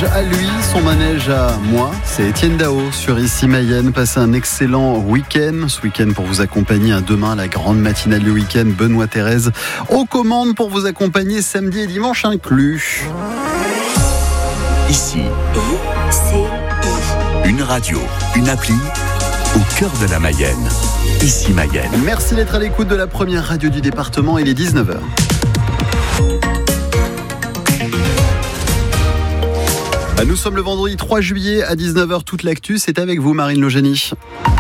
à lui, son manège à moi. C'est Étienne Dao sur Ici Mayenne. Passez un excellent week-end. Ce week-end pour vous accompagner. Demain, la grande matinale du week-end. Benoît Thérèse aux commandes pour vous accompagner samedi et dimanche inclus. Ici, une radio, une appli au cœur de la Mayenne. Ici Mayenne. Merci d'être à l'écoute de la première radio du département. Il est 19h. Nous sommes le vendredi 3 juillet à 19h. Toute l'actu, c'est avec vous, Marine Logénie.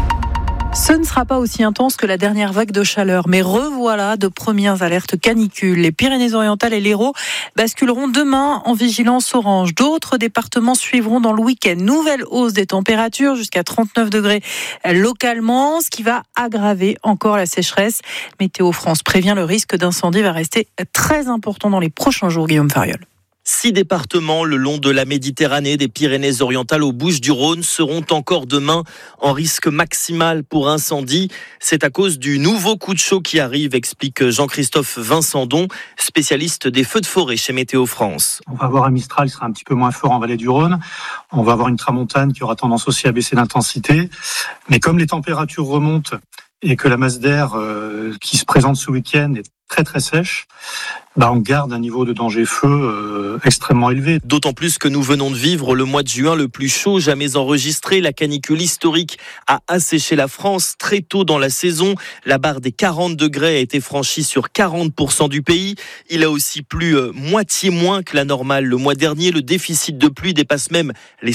Ce ne sera pas aussi intense que la dernière vague de chaleur, mais revoilà de premières alertes canicules. Les Pyrénées-Orientales et l'Hérault basculeront demain en vigilance orange. D'autres départements suivront dans le week-end. Nouvelle hausse des températures jusqu'à 39 degrés localement, ce qui va aggraver encore la sécheresse. Météo France prévient, le risque d'incendie va rester très important dans les prochains jours, Guillaume Fariol. 6 départements le long de la Méditerranée, des Pyrénées-Orientales aux Bouches-du-Rhône, seront encore demain en risque maximal pour incendie. C'est à cause du nouveau coup de chaud qui arrive, explique Jean-Christophe Vincendon, spécialiste des feux de forêt chez Météo France. On va avoir un Mistral qui sera un petit peu moins fort en vallée du Rhône. On va avoir une tramontane qui aura tendance aussi à baisser d'intensité. Mais comme les températures remontent et que la masse d'air qui se présente ce week-end est très très sèche, on garde un niveau de danger feu extrêmement élevé. D'autant plus que nous venons de vivre le mois de juin le plus chaud jamais enregistré. La canicule historique a asséché la France très tôt dans la saison. La barre des 40 degrés a été franchie sur 40% du pays. Il a aussi plu moitié moins que la normale le mois dernier. Le déficit de pluie dépasse même les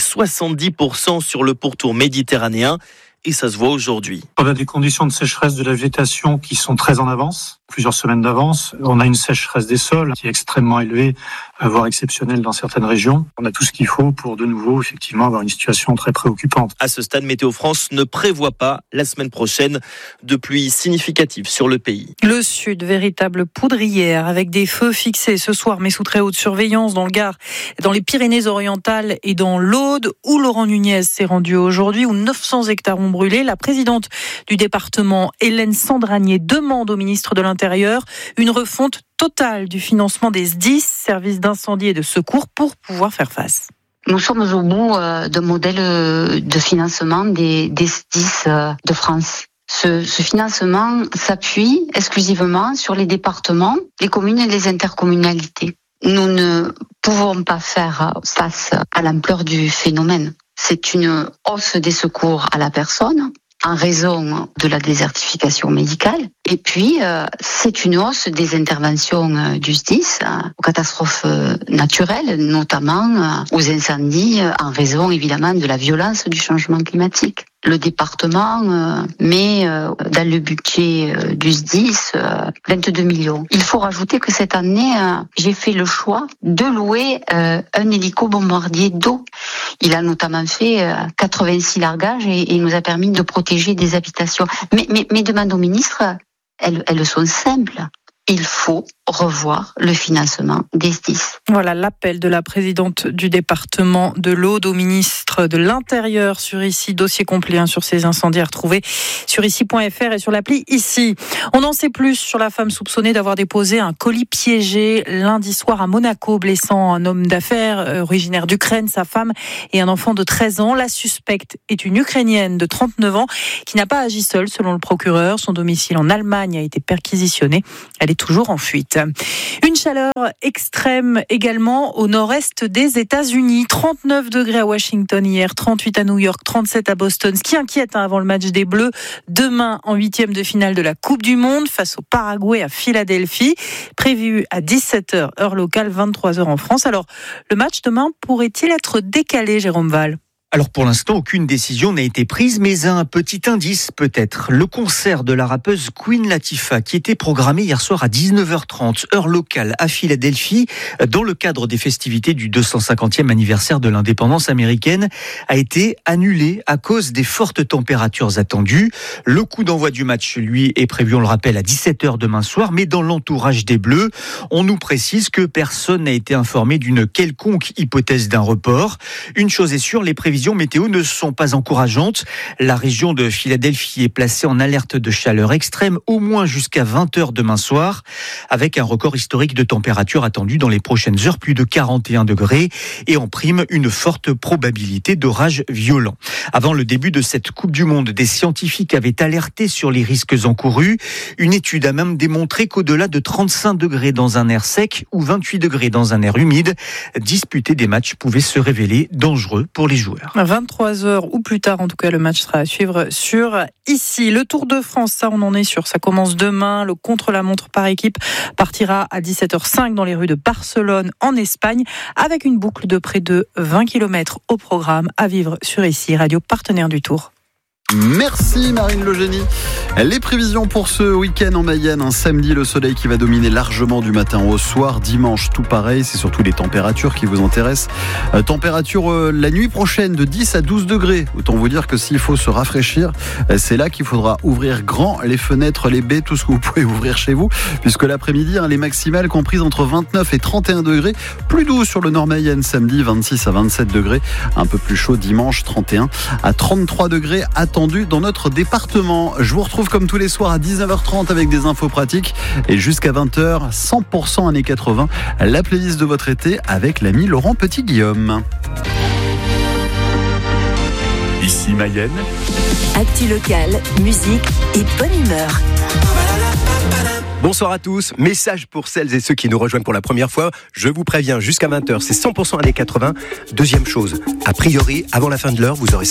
70% sur le pourtour méditerranéen. Et ça se voit aujourd'hui. On a des conditions de sécheresse de la végétation qui sont très en avance, plusieurs semaines d'avance. On a une sécheresse des sols qui est extrêmement élevée, voire exceptionnelle dans certaines régions. On a tout ce qu'il faut pour de nouveau, effectivement, avoir une situation très préoccupante. À ce stade, Météo France ne prévoit pas la semaine prochaine de pluie significative sur le pays. Le sud, véritable poudrière avec des feux fixés ce soir, mais sous très haute surveillance dans le Gard, dans les Pyrénées-Orientales et dans l'Aude, où Laurent Nunez s'est rendu aujourd'hui, où 900 hectares ont brûlé. La présidente du département, Hélène Sandragnier, demande au ministre de l'Intérieur une refonte totale du financement des SDIS, services d'incendie et de secours, pour pouvoir faire face. Nous sommes au bout d'un modèle de financement des SDIS de France. Ce financement s'appuie exclusivement sur les départements, les communes et les intercommunalités. Nous ne pouvons pas faire face à l'ampleur du phénomène. C'est une hausse des secours à la personne en raison de la désertification médicale. Et puis, c'est une hausse des interventions du SDIS aux catastrophes naturelles, notamment aux incendies, en raison évidemment de la violence du changement climatique. Le département met dans le budget du SDIS 22 millions. Il faut rajouter que cette année, j'ai fait le choix de louer un hélico-bombardier d'eau. Il a notamment fait 86 largages et nous a permis de protéger des habitations. Mais mes demandes au ministre, elles sont simples. Il faut revoir le financement des SDIS. Voilà l'appel de la présidente du département de l'Aude au ministre de l'Intérieur sur Ici. Dossier complet sur ces incendies à retrouver sur ici.fr et sur l'appli Ici. On en sait plus sur la femme soupçonnée d'avoir déposé un colis piégé lundi soir à Monaco, blessant un homme d'affaires originaire d'Ukraine, sa femme et un enfant de 13 ans. La suspecte est une Ukrainienne de 39 ans qui n'a pas agi seule selon le procureur. Son domicile en Allemagne a été perquisitionné. Elle est toujours en fuite. Une chaleur extrême également au nord-est des États-Unis. 39 degrés à Washington hier, 38 à New York, 37 à Boston. Ce qui inquiète avant le match des Bleus demain en 8e de finale de la Coupe du Monde face au Paraguay à Philadelphie. Prévu à 17h heure locale, 23h en France. Alors, le match demain pourrait-il être décalé, Jérôme Val ? Alors pour l'instant, aucune décision n'a été prise, mais un petit indice peut-être. Le concert de la rappeuse Queen Latifah, qui était programmé hier soir à 19h30, heure locale à Philadelphie, dans le cadre des festivités du 250e anniversaire de l'indépendance américaine, a été annulé à cause des fortes températures attendues. Le coup d'envoi du match, lui, est prévu, on le rappelle, à 17h demain soir, mais dans l'entourage des Bleus, on nous précise que personne n'a été informé d'une quelconque hypothèse d'un report. Une chose est sûre, les prévisions prévisions météo ne sont pas encourageantes. La région de Philadelphie est placée en alerte de chaleur extrême au moins jusqu'à 20h demain soir, avec un record historique de température attendu dans les prochaines heures, plus de 41 degrés, et en prime une forte probabilité d'orages violents. Avant le début de cette Coupe du Monde, des scientifiques avaient alerté sur les risques encourus. Une étude a même démontré qu'au-delà de 35 degrés dans un air sec ou 28 degrés dans un air humide, disputer des matchs pouvait se révéler dangereux pour les joueurs. À 23h ou plus tard, en tout cas, le match sera à suivre sur Ici. Le Tour de France, ça on en est sûr, ça commence demain. Le contre-la-montre par équipe partira à 17h05 dans les rues de Barcelone en Espagne, avec une boucle de près de 20 km au programme à vivre sur Ici, radio partenaire du Tour. Merci Marine Le Génie. Les prévisions pour ce week-end en Mayenne, un samedi, le soleil qui va dominer largement du matin au soir. Dimanche, tout pareil, c'est surtout les températures qui vous intéressent. Température la nuit prochaine de 10 à 12 degrés. Autant vous dire que s'il faut se rafraîchir, c'est là qu'il faudra ouvrir grand les fenêtres, les baies, tout ce que vous pouvez ouvrir chez vous. Puisque l'après-midi, les maximales comprises entre 29 et 31 degrés. Plus doux sur le nord Mayenne samedi, 26 à 27 degrés. Un peu plus chaud dimanche, 31 à 33 degrés attendu dans notre département. Je vous retrouve comme tous les soirs à 19h30 avec des infos pratiques et jusqu'à 20h, 100% années 80, la playlist de votre été avec l'ami Laurent Petit-Guillaume. Ici Mayenne. Actu locale, musique et bonne humeur. Bonsoir à tous. Message pour celles et ceux qui nous rejoignent pour la première fois. Je vous préviens, jusqu'à 20h, c'est 100% années 80. Deuxième chose, a priori, avant la fin de l'heure, vous aurez